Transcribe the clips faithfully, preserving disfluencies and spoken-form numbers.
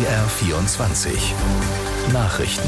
R vierundzwanzig Nachrichten.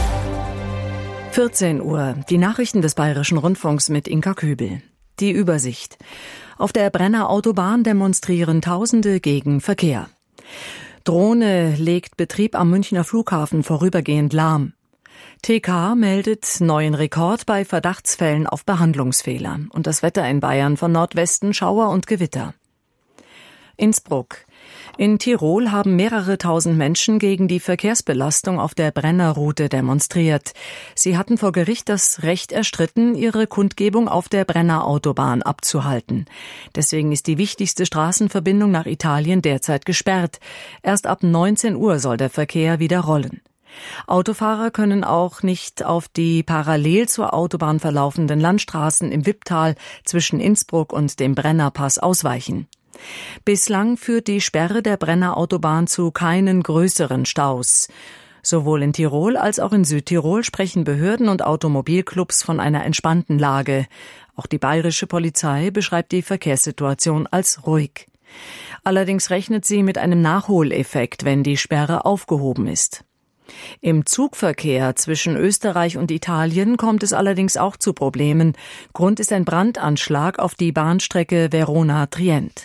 vierzehn Uhr. Die Nachrichten des Bayerischen Rundfunks mit Inka Kübel. Die Übersicht. Auf der Brenner Autobahn demonstrieren Tausende gegen Verkehr. Drohne legt Betrieb am Münchner Flughafen vorübergehend lahm. T K meldet neuen Rekord bei Verdachtsfällen auf Behandlungsfehler. Und das Wetter in Bayern von Nordwesten Schauer und Gewitter. Innsbruck. In Tirol haben mehrere tausend Menschen gegen die Verkehrsbelastung auf der Brennerroute demonstriert. Sie hatten vor Gericht das Recht erstritten, ihre Kundgebung auf der Brennerautobahn abzuhalten. Deswegen ist die wichtigste Straßenverbindung nach Italien derzeit gesperrt. Erst ab neunzehn Uhr soll der Verkehr wieder rollen. Autofahrer können auch nicht auf die parallel zur Autobahn verlaufenden Landstraßen im Wipptal zwischen Innsbruck und dem Brennerpass ausweichen. Bislang führt die Sperre der Brennerautobahn zu keinen größeren Staus. Sowohl in Tirol als auch in Südtirol sprechen Behörden und Automobilclubs von einer entspannten Lage. Auch die bayerische Polizei beschreibt die Verkehrssituation als ruhig. Allerdings rechnet sie mit einem Nachholeffekt, wenn die Sperre aufgehoben ist. Im Zugverkehr zwischen Österreich und Italien kommt es allerdings auch zu Problemen. Grund ist ein Brandanschlag auf die Bahnstrecke Verona-Trient.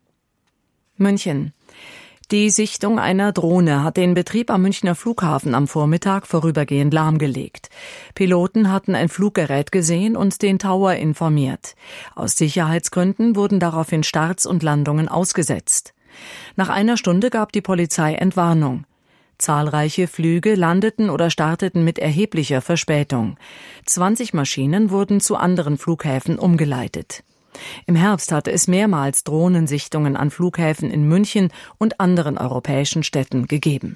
München. Die Sichtung einer Drohne hat den Betrieb am Münchner Flughafen am Vormittag vorübergehend lahmgelegt. Piloten hatten ein Fluggerät gesehen und den Tower informiert. Aus Sicherheitsgründen wurden daraufhin Starts und Landungen ausgesetzt. Nach einer Stunde gab die Polizei Entwarnung. Zahlreiche Flüge landeten oder starteten mit erheblicher Verspätung. zwanzig Maschinen wurden zu anderen Flughäfen umgeleitet. Im Herbst hatte es mehrmals Drohnensichtungen an Flughäfen in München und anderen europäischen Städten gegeben.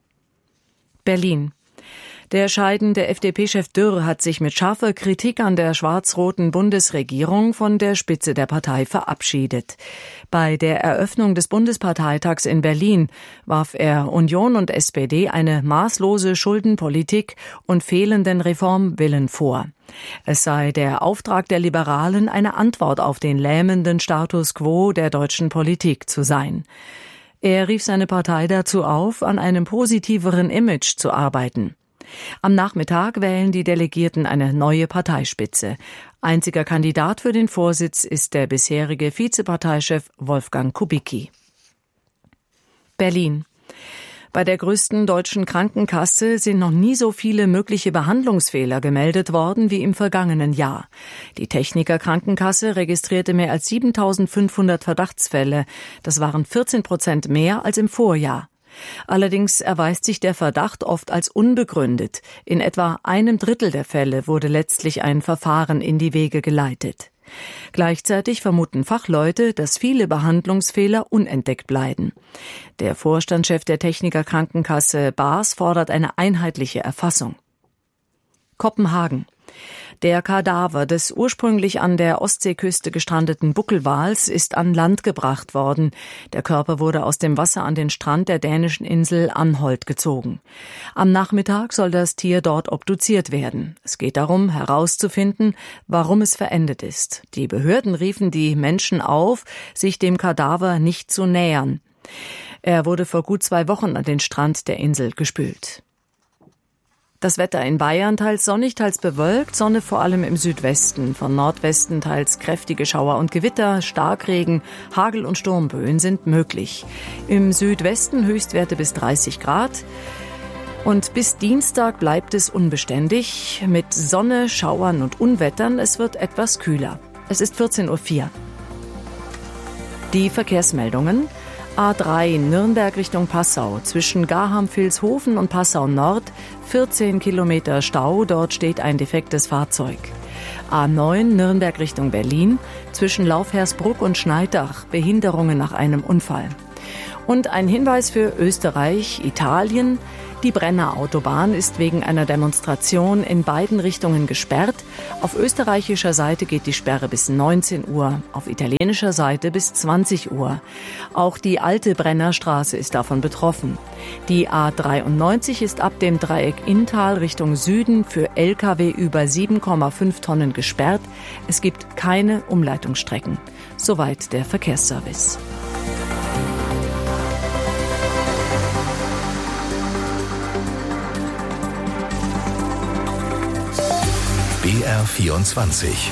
Berlin. Der scheidende F D P-Chef Dürr hat sich mit scharfer Kritik an der schwarz-roten Bundesregierung von der Spitze der Partei verabschiedet. Bei der Eröffnung des Bundesparteitags in Berlin warf er Union und S P D eine maßlose Schuldenpolitik und fehlenden Reformwillen vor. Es sei der Auftrag der Liberalen, eine Antwort auf den lähmenden Status quo der deutschen Politik zu sein. Er rief seine Partei dazu auf, an einem positiveren Image zu arbeiten. Am Nachmittag wählen die Delegierten eine neue Parteispitze. Einziger Kandidat für den Vorsitz ist der bisherige Vizeparteichef Wolfgang Kubicki. Berlin. Bei der größten deutschen Krankenkasse sind noch nie so viele mögliche Behandlungsfehler gemeldet worden wie im vergangenen Jahr. Die Techniker Krankenkasse registrierte mehr als siebentausendfünfhundert Verdachtsfälle. Das waren vierzehn Prozent mehr als im Vorjahr. Allerdings erweist sich der Verdacht oft als unbegründet. In etwa einem Drittel der Fälle wurde letztlich ein Verfahren in die Wege geleitet. Gleichzeitig vermuten Fachleute, dass viele Behandlungsfehler unentdeckt bleiben. Der Vorstandschef der Techniker Krankenkasse Baas fordert eine einheitliche Erfassung. Kopenhagen. Der Kadaver des ursprünglich an der Ostseeküste gestrandeten Buckelwals ist an Land gebracht worden. Der Körper wurde aus dem Wasser an den Strand der dänischen Insel Anholt gezogen. Am Nachmittag soll das Tier dort obduziert werden. Es geht darum, herauszufinden, warum es verendet ist. Die Behörden riefen die Menschen auf, sich dem Kadaver nicht zu nähern. Er wurde vor gut zwei Wochen an den Strand der Insel gespült. Das Wetter in Bayern teils sonnig, teils bewölkt, Sonne vor allem im Südwesten. Von Nordwesten teils kräftige Schauer und Gewitter, Starkregen, Hagel und Sturmböen sind möglich. Im Südwesten Höchstwerte bis dreißig Grad. Und bis Dienstag bleibt es unbeständig mit Sonne, Schauern und Unwettern. Es wird etwas kühler. Es ist vierzehn Uhr vier. Die Verkehrsmeldungen. A drei Nürnberg Richtung Passau, zwischen Garham-Vilshofen und Passau Nord, vierzehn Kilometer Stau, dort steht ein defektes Fahrzeug. A neun Nürnberg Richtung Berlin, zwischen Laufhersbruck und Schneidach, Behinderungen nach einem Unfall. Und ein Hinweis für Österreich, Italien. Die Brennerautobahn ist wegen einer Demonstration in beiden Richtungen gesperrt. Auf österreichischer Seite geht die Sperre bis neunzehn Uhr, auf italienischer Seite bis zwanzig Uhr. Auch die alte Brennerstraße ist davon betroffen. Die A dreiundneunzig ist ab dem Dreieck Inntal Richtung Süden für L K W über sieben Komma fünf Tonnen gesperrt. Es gibt keine Umleitungsstrecken. Soweit der Verkehrsservice. R vierundzwanzig.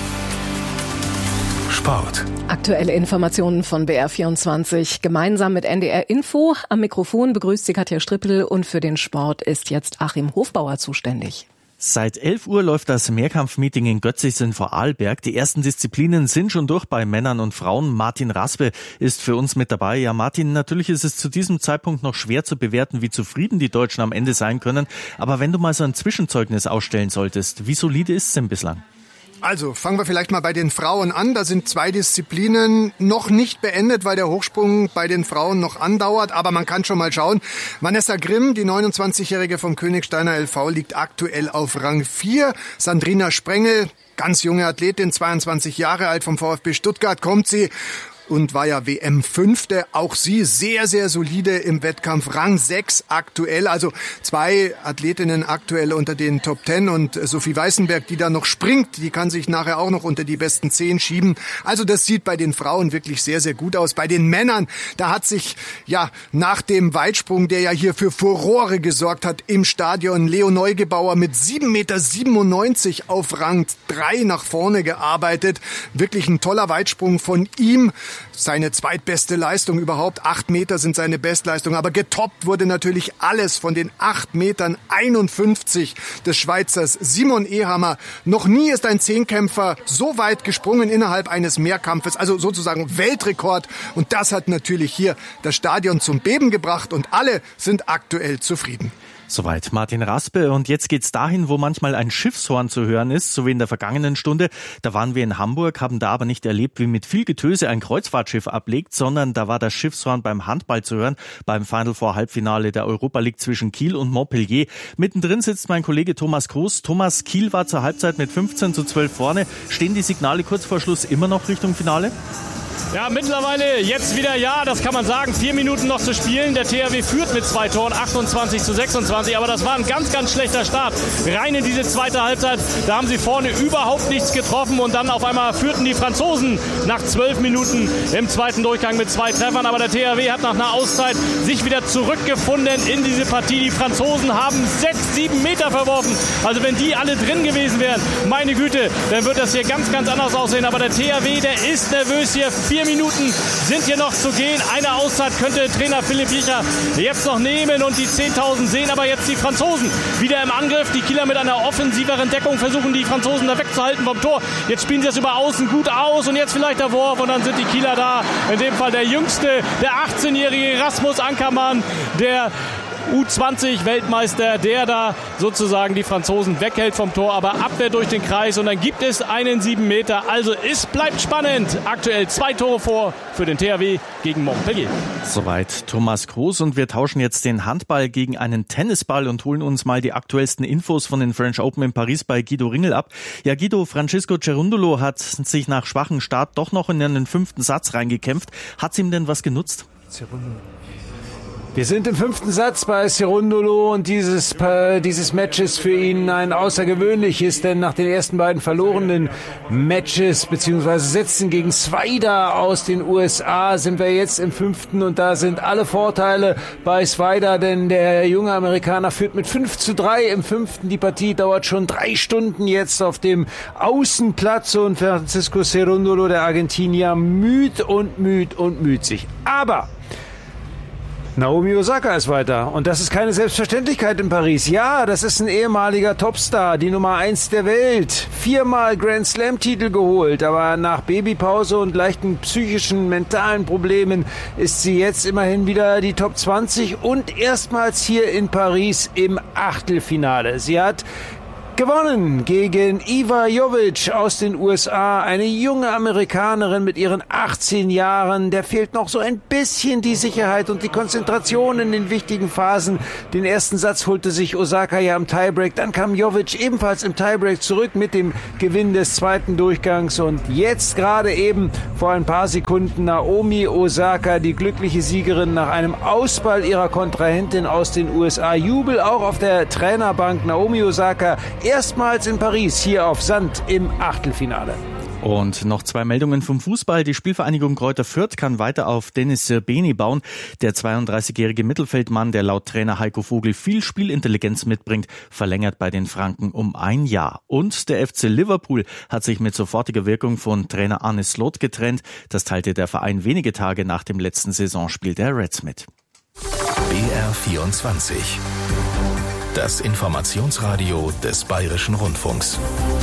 Sport. Aktuelle Informationen von B R vierundzwanzig gemeinsam mit N D R Info. Am Mikrofon begrüßt sie Katja Strippel und für den Sport ist jetzt Achim Hofbauer zuständig. Seit elf Uhr läuft das Mehrkampfmeeting in Götzis in Vorarlberg. Die ersten Disziplinen sind schon durch bei Männern und Frauen. Martin Raspe ist für uns mit dabei. Ja, Martin, natürlich ist es zu diesem Zeitpunkt noch schwer zu bewerten, wie zufrieden die Deutschen am Ende sein können. Aber wenn du mal so ein Zwischenzeugnis ausstellen solltest, wie solide ist es denn bislang? Also, fangen wir vielleicht mal bei den Frauen an. Da sind zwei Disziplinen noch nicht beendet, weil der Hochsprung bei den Frauen noch andauert. Aber man kann schon mal schauen. Vanessa Grimm, die neunundzwanzigjährige vom Königsteiner L V, liegt aktuell auf Rang vier. Sandrina Sprengel, ganz junge Athletin, zweiundzwanzig Jahre alt, vom VfB Stuttgart kommt sie. Und war ja W M-Fünfte. Auch sie sehr, sehr solide im Wettkampf. Rang sechs aktuell. Also zwei Athletinnen aktuell unter den Top Ten. Und Sophie Weißenberg, die da noch springt, die kann sich nachher auch noch unter die besten zehn schieben. Also das sieht bei den Frauen wirklich sehr, sehr gut aus. Bei den Männern, da hat sich ja nach dem Weitsprung, der ja hier für Furore gesorgt hat im Stadion, Leo Neugebauer mit sieben Meter siebenundneunzig auf Rang drei nach vorne gearbeitet. Wirklich ein toller Weitsprung von ihm. Seine zweitbeste Leistung überhaupt. Acht Meter sind seine Bestleistung. Aber getoppt wurde natürlich alles von den acht Metern einundfünfzig des Schweizers Simon Ehammer. Noch nie ist ein Zehnkämpfer so weit gesprungen innerhalb eines Mehrkampfes. Also sozusagen Weltrekord. Und das hat natürlich hier das Stadion zum Beben gebracht. Und alle sind aktuell zufrieden. Soweit Martin Raspe. Und jetzt geht's dahin, wo manchmal ein Schiffshorn zu hören ist, so wie in der vergangenen Stunde. Da waren wir in Hamburg, haben da aber nicht erlebt, wie mit viel Getöse ein Kreuzfahrtschiff ablegt, sondern da war das Schiffshorn beim Handball zu hören, beim Final Four Halbfinale der Europa League zwischen Kiel und Montpellier. Mittendrin sitzt mein Kollege Thomas Groß. Thomas, Kiel war zur Halbzeit mit fünfzehn zu zwölf vorne. Stehen die Signale kurz vor Schluss immer noch Richtung Finale? Ja, mittlerweile jetzt wieder ja, das kann man sagen. Vier Minuten noch zu spielen. Der T H W führt mit zwei Toren, achtundzwanzig zu sechsundzwanzig. Aber das war ein ganz, ganz schlechter Start. Rein in diese zweite Halbzeit. Da haben sie vorne überhaupt nichts getroffen. Und dann auf einmal führten die Franzosen nach zwölf Minuten im zweiten Durchgang mit zwei Treffern. Aber der T H W hat nach einer Auszeit sich wieder zurückgefunden in diese Partie. Die Franzosen haben sechs, sieben Meter verworfen. Also wenn die alle drin gewesen wären, meine Güte, dann wird das hier ganz, ganz anders aussehen. Aber der T H W, der ist nervös hier. Vier Minuten sind hier noch zu gehen. Eine Auszeit könnte Trainer Philipp Jicher jetzt noch nehmen und die zehntausend sehen aber jetzt die Franzosen wieder im Angriff. Die Kieler mit einer offensiveren Deckung versuchen die Franzosen da wegzuhalten vom Tor. Jetzt spielen sie das über außen gut aus und jetzt vielleicht der Wurf und dann sind die Kieler da. In dem Fall der jüngste, der achtzehnjährige Rasmus Ankermann, der U zwanzig Weltmeister, der da sozusagen die Franzosen weghält vom Tor, aber Abwehr durch den Kreis und dann gibt es einen sieben Meter. Also es bleibt spannend. Aktuell zwei Tore vor für den T H W gegen Montpellier. Soweit Thomas Groß und wir tauschen jetzt den Handball gegen einen Tennisball und holen uns mal die aktuellsten Infos von den French Open in Paris bei Guido Ringel ab. Ja, Guido, Francisco Cerundolo hat sich nach schwachem Start doch noch in einen fünften Satz reingekämpft. Hat's ihm denn was genutzt? Cerundolo. Wir sind im fünften Satz bei Cerundolo und dieses, äh, dieses Match ist für ihn ein außergewöhnliches, denn nach den ersten beiden verlorenen Matches bzw. Sätzen gegen Swider aus den U S A sind wir jetzt im fünften und da sind alle Vorteile bei Swider, denn der junge Amerikaner führt mit fünf zu drei im fünften. Die Partie dauert schon drei Stunden jetzt auf dem Außenplatz und Francisco Cerundolo, der Argentinier, müht und müht und müht sich. Aber Naomi Osaka ist weiter und das ist keine Selbstverständlichkeit in Paris. Ja, das ist ein ehemaliger Topstar, die Nummer eins der Welt. Viermal Grand Slam-Titel geholt, aber nach Babypause und leichten psychischen, mentalen Problemen ist sie jetzt immerhin wieder die Top zwanzig und erstmals hier in Paris im Achtelfinale. Sie hat gewonnen gegen Iva Jovic aus den U S A, eine junge Amerikanerin mit ihren achtzehn Jahren. Der fehlt noch so ein bisschen die Sicherheit und die Konzentration in den wichtigen Phasen. Den ersten Satz holte sich Osaka ja im Tiebreak, dann kam Jovic ebenfalls im Tiebreak zurück mit dem Gewinn des zweiten Durchgangs und jetzt gerade eben vor ein paar Sekunden Naomi Osaka, die glückliche Siegerin nach einem Ausball ihrer Kontrahentin aus den U S A. Jubel auch auf der Trainerbank. Naomi Osaka erstmals in Paris hier auf Sand im Achtelfinale. Und noch zwei Meldungen vom Fußball. Die Spielvereinigung Greuther Fürth kann weiter auf Dennis Serbeni bauen. Der zweiunddreißigjährige Mittelfeldmann, der laut Trainer Heiko Vogel viel Spielintelligenz mitbringt, verlängert bei den Franken um ein Jahr. Und der F C Liverpool hat sich mit sofortiger Wirkung von Trainer Arne Slot getrennt. Das teilte der Verein wenige Tage nach dem letzten Saisonspiel der Reds mit. B R vierundzwanzig. Das Informationsradio des Bayerischen Rundfunks.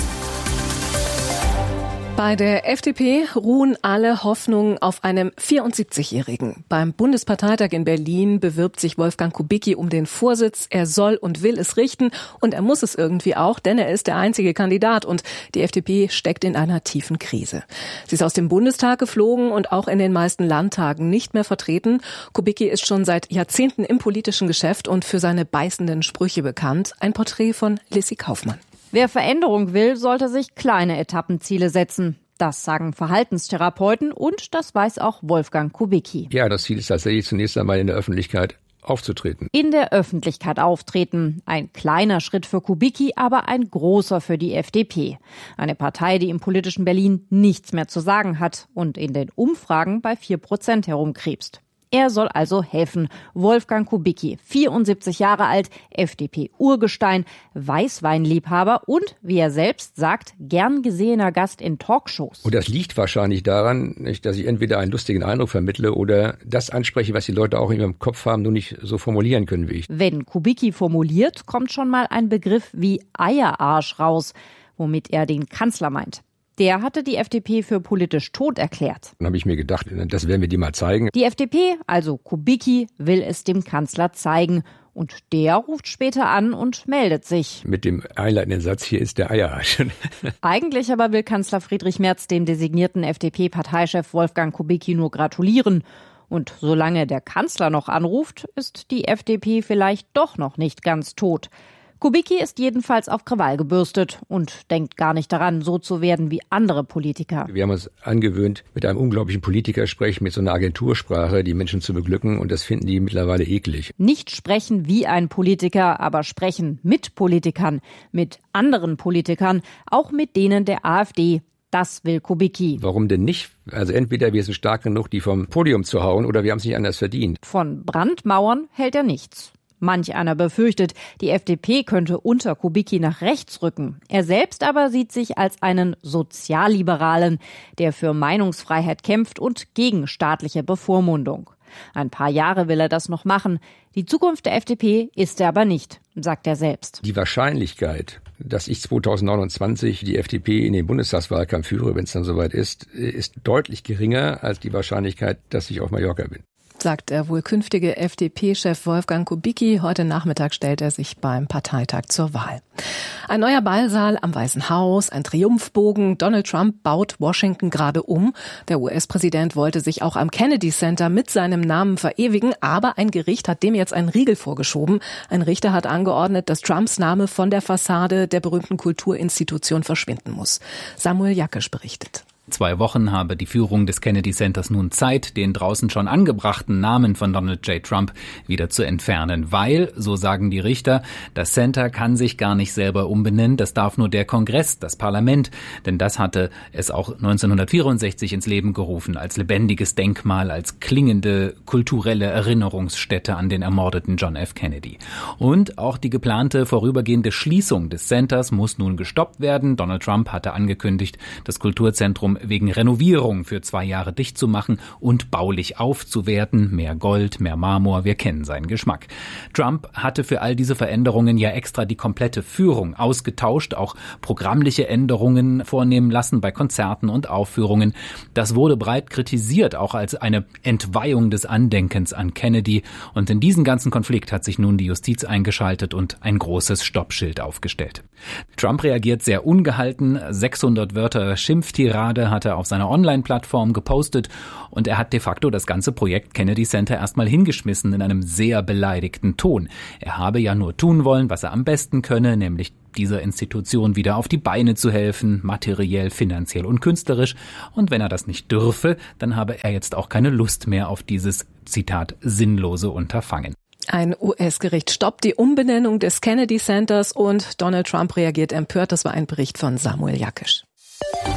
Bei der F D P ruhen alle Hoffnungen auf einem vierundsiebzigjährigen. Beim Bundesparteitag in Berlin bewirbt sich Wolfgang Kubicki um den Vorsitz. Er soll und will es richten und er muss es irgendwie auch, denn er ist der einzige Kandidat und die F D P steckt in einer tiefen Krise. Sie ist aus dem Bundestag geflogen und auch in den meisten Landtagen nicht mehr vertreten. Kubicki ist schon seit Jahrzehnten im politischen Geschäft und für seine beißenden Sprüche bekannt. Ein Porträt von Lissy Kaufmann. Wer Veränderung will, sollte sich kleine Etappenziele setzen. Das sagen Verhaltenstherapeuten und das weiß auch Wolfgang Kubicki. Ja, das Ziel ist tatsächlich zunächst einmal in der Öffentlichkeit aufzutreten. In der Öffentlichkeit auftreten. Ein kleiner Schritt für Kubicki, aber ein großer für die F D P. Eine Partei, die im politischen Berlin nichts mehr zu sagen hat und in den Umfragen bei vier Prozent herumkrebst. Er soll also helfen. Wolfgang Kubicki, vierundsiebzig Jahre alt, F D P-Urgestein, Weißweinliebhaber und, wie er selbst sagt, gern gesehener Gast in Talkshows. Und das liegt wahrscheinlich daran, nicht, dass ich entweder einen lustigen Eindruck vermittle oder das anspreche, was die Leute auch in ihrem Kopf haben, nur nicht so formulieren können wie ich. Wenn Kubicki formuliert, kommt schon mal ein Begriff wie Eierarsch raus, womit er den Kanzler meint. Der hatte die F D P für politisch tot erklärt. Dann habe ich mir gedacht, das werden wir dir mal zeigen. Die F D P, also Kubicki, will es dem Kanzler zeigen. Und der ruft später an und meldet sich. Mit dem einleitenden Satz, hier ist der Eierarsch. Eigentlich aber will Kanzler Friedrich Merz dem designierten F D P-Parteichef Wolfgang Kubicki nur gratulieren. Und solange der Kanzler noch anruft, ist die F D P vielleicht doch noch nicht ganz tot. Kubicki ist jedenfalls auf Krawall gebürstet und denkt gar nicht daran, so zu werden wie andere Politiker. Wir haben uns angewöhnt, mit einem unglaublichen Politikersprech, mit so einer Agentursprache, die Menschen zu beglücken, und das finden die mittlerweile eklig. Nicht sprechen wie ein Politiker, aber sprechen mit Politikern, mit anderen Politikern, auch mit denen der AfD. Das will Kubicki. Warum denn nicht? Also entweder wir sind stark genug, die vom Podium zu hauen, oder wir haben es nicht anders verdient. Von Brandmauern hält er nichts. Manch einer befürchtet, die F D P könnte unter Kubicki nach rechts rücken. Er selbst aber sieht sich als einen Sozialliberalen, der für Meinungsfreiheit kämpft und gegen staatliche Bevormundung. Ein paar Jahre will er das noch machen. Die Zukunft der F D P ist er aber nicht, sagt er selbst. Die Wahrscheinlichkeit, dass ich zweitausendneunundzwanzig die F D P in den Bundestagswahlkampf führe, wenn es dann soweit ist, ist deutlich geringer als die Wahrscheinlichkeit, dass ich auf Mallorca bin. Sagt der wohl künftige F D P-Chef Wolfgang Kubicki. Heute Nachmittag stellt er sich beim Parteitag zur Wahl. Ein neuer Ballsaal am Weißen Haus, ein Triumphbogen. Donald Trump baut Washington gerade um. Der U S-Präsident wollte sich auch am Kennedy Center mit seinem Namen verewigen, aber ein Gericht hat dem jetzt einen Riegel vorgeschoben. Ein Richter hat angeordnet, dass Trumps Name von der Fassade der berühmten Kulturinstitution verschwinden muss. Samuel Jackisch berichtet. Zwei Wochen habe die Führung des Kennedy Centers nun Zeit, den draußen schon angebrachten Namen von Donald J. Trump wieder zu entfernen, weil, so sagen die Richter, das Center kann sich gar nicht selber umbenennen, das darf nur der Kongress, das Parlament, denn das hatte es auch neunzehnhundertvierundsechzig ins Leben gerufen, als lebendiges Denkmal, als klingende kulturelle Erinnerungsstätte an den ermordeten John F. Kennedy. Und auch die geplante vorübergehende Schließung des Centers muss nun gestoppt werden. Donald Trump hatte angekündigt, das Kulturzentrum wegen Renovierung für zwei Jahre dicht zu machen und baulich aufzuwerten. Mehr Gold, mehr Marmor, wir kennen seinen Geschmack. Trump hatte für all diese Veränderungen ja extra die komplette Führung ausgetauscht, auch programmliche Änderungen vornehmen lassen bei Konzerten und Aufführungen. Das wurde breit kritisiert, auch als eine Entweihung des Andenkens an Kennedy. Und in diesen ganzen Konflikt hat sich nun die Justiz eingeschaltet und ein großes Stoppschild aufgestellt. Trump reagiert sehr ungehalten. sechshundert Wörter Schimpftirade hat er auf seiner Online-Plattform gepostet und er hat de facto das ganze Projekt Kennedy Center erstmal hingeschmissen in einem sehr beleidigten Ton. Er habe ja nur tun wollen, was er am besten könne, nämlich dieser Institution wieder auf die Beine zu helfen, materiell, finanziell und künstlerisch. Und wenn er das nicht dürfe, dann habe er jetzt auch keine Lust mehr auf dieses, Zitat, sinnlose Unterfangen. Ein U S-Gericht stoppt die Umbenennung des Kennedy Centers und Donald Trump reagiert empört. Das war ein Bericht von Samuel Jackisch.